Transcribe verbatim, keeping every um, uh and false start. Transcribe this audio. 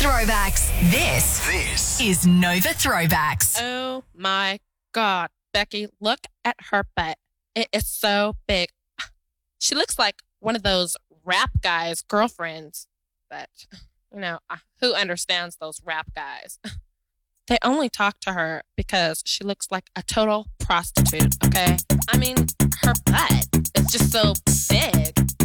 Throwbacks. This, this is Nova Throwbacks. Oh my God, Becky, look at her butt. It is so big. She looks like one of those rap guys' girlfriends. But, you know, who understands those rap guys? They only talk to her because she looks like a total prostitute, okay? I mean, her butt is just so big.